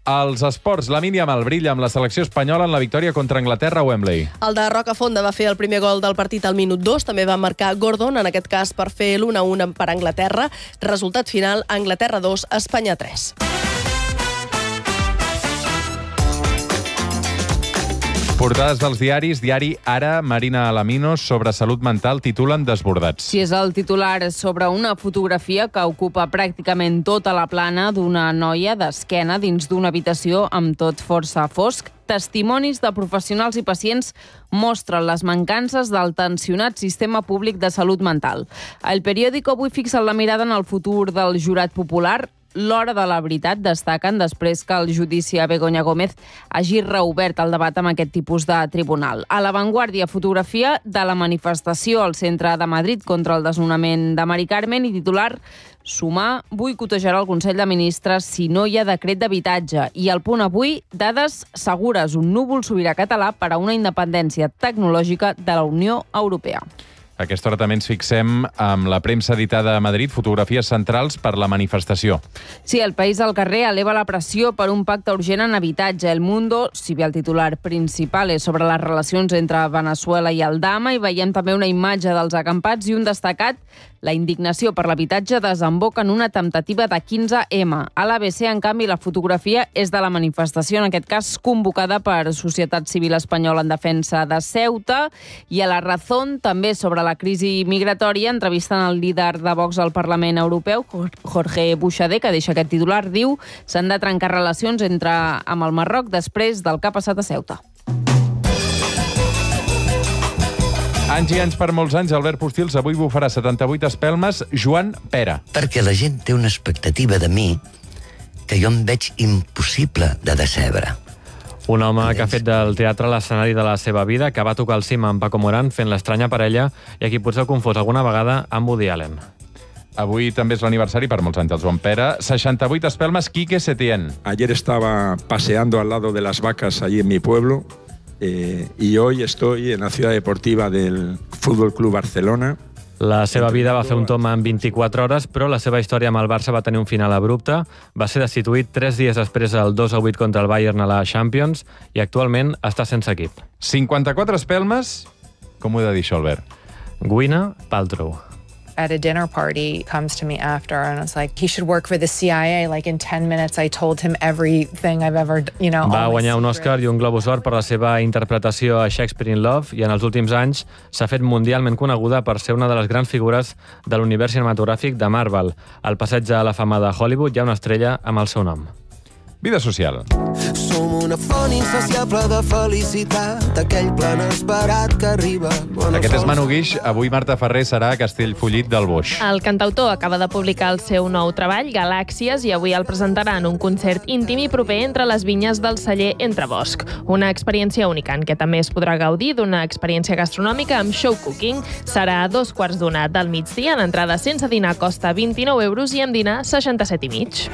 als esports, la Mínia Amal brilla amb la selecció espanyola en la victòria contra Anglaterra a Wembley. El de Rocafonda va fer el primer gol del partit al minut 2, també va marcar Gordon, en aquest cas per fer l'1-1 per Anglaterra. Resultat final, Anglaterra 2, Espanya 3. Portades dels diaris. Diari Ara, Marina Alaminos, sobre salut mental, titulen Desbordats. Sí, és el titular sobre una fotografia que ocupa pràcticament tota la plana d'una noia d'esquena dins d'una habitació amb tot força fosc. Testimonis de professionals i pacients mostren les mancances del tensionat sistema públic de salut mental. El periòdico avui fixa la mirada en el futur del jurat popular. L'hora de la veritat, destaquen, després que el judici a Begoña Gómez hagi reobert el debat amb aquest tipus de tribunal. A l'avantguàrdia, fotografia de la manifestació al centre de Madrid contra el desnonament de Mari Carmen i titular: Sumar boicotejarà el Consell de Ministres si no hi ha decret d'habitatge. I al Punt avui, dades segures, un núvol sobirà català per a una independència tecnològica de la Unió Europea. A aquesta hora també ens fixem amb la premsa editada a Madrid, fotografies centrals per la manifestació. Sí, el País al carrer eleva la pressió per un pacte urgent en habitatge. El Mundo, si bé el titular principal és sobre les relacions entre Veneçuela i Aldama, i veiem també una imatge dels acampats i un destacat: la indignació per l'habitatge desemboca en una temptativa de 15M. A l'ABC, en canvi, la fotografia és de la manifestació, en aquest cas convocada per Societat Civil Espanyola en Defensa de Ceuta, i a La Razón, també sobre la crisi migratòria, entrevisten el líder de Vox al Parlament Europeu, Jorge Buixader, que deixa aquest titular, diu: s'han de trencar relacions amb el Marroc després del que ha passat a Ceuta. Anys i anys per molts anys, Albert Postils avui bufarà 78 espelmes. Joan Pera. Perquè la gent té una expectativa de mi que jo em veig impossible de decebre. Un home que ha fet del teatre l'escenari de la seva vida, que va tocar el cim amb Paco Morán fent l'estranya parella i a qui potser heu confós alguna vegada amb Woody Allen. Avui també és l'aniversari per molts anys del Joan Pera. 68 espelmes, Quique Setién. Ayer estaba paseando al lado de las vacas allí en mi pueblo y hoy estoy en la ciudad deportiva del Fútbol Club Barcelona. La seva vida va fer un tomb en 24 hores, però la seva història amb el Barça va tenir un final abrupte. Va ser destituït 3 dies després del 2-8 contra el Bayern a la Champions i actualment està sense equip. 54 espelmes? Com ho he de dir això, Albert? Gwyneth Paltrow. At a dinner party, comes to me after, and it's like, he should work for the CIA. Like, in 10 minutes, I told him everything I've ever, Va guanyar un Oscar i un Globus d'Or per la seva interpretació a Shakespeare in Love i en els últims anys s'ha fet mundialment coneguda per ser una de les grans figures de l'univers cinematogràfic de Marvel. Al passeig a la fama de Hollywood hi ha una estrella amb el seu nom. Vida social. Som una font insaciable de felicitat, aquell plan esperat que arriba. Aquest és Manu Guix. Avui Marta Ferrer serà a Castellfollit del Boix. El cantautor acaba de publicar el seu nou treball, Galàxies, i avui el presentarà en un concert íntim i proper entre les vinyes del celler Entrebosc. Una experiència única en què també es podrà gaudir d'una experiència gastronòmica amb show cooking. Serà a 2:15 del migdia. L'entrada sense dinar costa 29 € i amb dinar 67,5.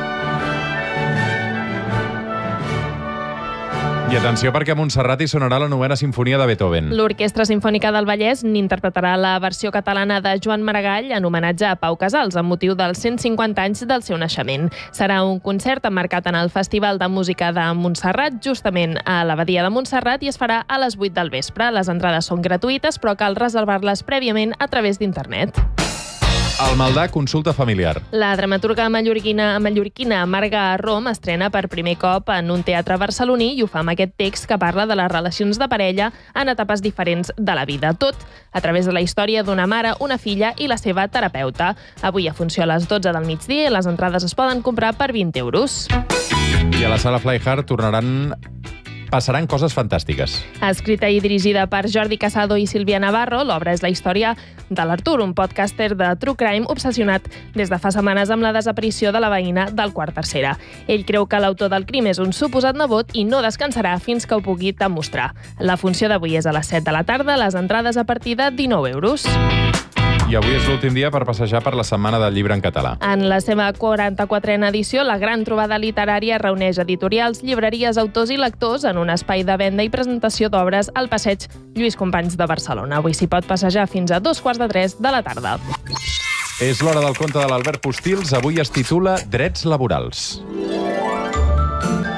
I atenció, perquè a Montserrat hi sonarà la 9ª Simfonia de Beethoven. L'Orquestra Simfònica del Vallès n'interpretarà la versió catalana de Joan Maragall en homenatge a Pau Casals, amb motiu dels 150 anys del seu naixement. Serà un concert emmarcat en el Festival de Música de Montserrat, justament a l'Abadia de Montserrat, i es farà a les 8 del vespre. Les entrades són gratuïtes, però cal reservar-les prèviament a través d'internet. El Maldà, consulta familiar. La dramaturga mallorquina Marga Rom estrena per primer cop en un teatre barceloní i ho fa amb aquest text que parla de les relacions de parella en etapes diferents de la vida. Tot a través de la història d'una mare, una filla i la seva terapeuta. Avui a funció a les 12 del migdia i les entrades es poden comprar per 20 €. I a la sala Flyhard passaran coses fantàstiques. Escrita i dirigida per Jordi Casado i Sílvia Navarro, l'obra és la història de l'Artur, un podcaster de True Crime obsessionat des de fa setmanes amb la desaparició de la veïna del quart tercera. Ell creu que l'autor del crim és un suposat nebot i no descansarà fins que ho pugui demostrar. La funció d'avui és a les 7 de la tarda, les entrades a partir de 19 €. I avui és l'últim dia per passejar per la Setmana del Llibre en català. En la seva 44a edició, la gran trobada literària reuneix editorials, llibreries, autors i lectors en un espai de venda i presentació d'obres al passeig Lluís Companys de Barcelona. Avui s'hi pot passejar fins a 2:15 de la tarda. És l'hora del conte de l'Albert Postils. Avui es titula Drets laborals.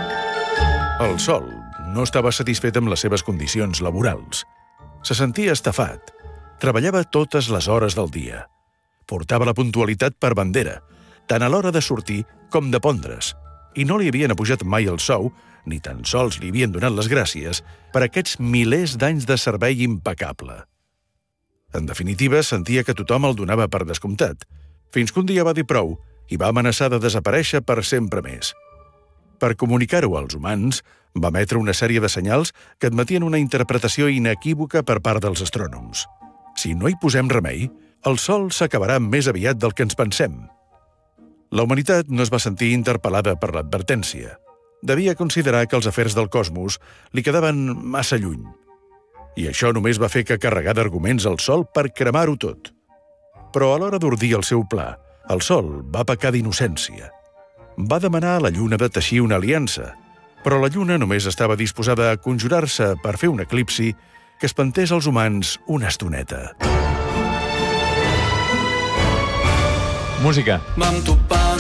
El Sol no estava satisfet amb les seves condicions laborals. Se sentia estafat. Treballava totes les hores del dia. Portava la puntualitat per bandera, tant a l'hora de sortir com de pondre's, i no li havien apujat mai el sou, ni tan sols li havien donat les gràcies per aquests milers d'anys de servei impecable. En definitiva, sentia que tothom el donava per descomptat, fins que un dia va dir prou i va amenaçar de desaparèixer per sempre més. Per comunicar-ho als humans, va emetre una sèrie de senyals que admetien una interpretació inequívoca per part dels astrònoms. Si no hi posem remei, el Sol s'acabarà més aviat del que ens pensem. La humanitat no es va sentir interpel·lada per l'advertència. Devia considerar que els afers del cosmos li quedaven massa lluny. I això només va fer que carregar d'arguments al Sol per cremar-ho tot. Però a l'hora d'ordir el seu pla, el Sol va pecar d'innocència. Va demanar a la Lluna de teixir una aliança, però la Lluna només estava disposada a conjurar-se per fer un eclipsi que espantés els humans una estoneta. Música. Vam topar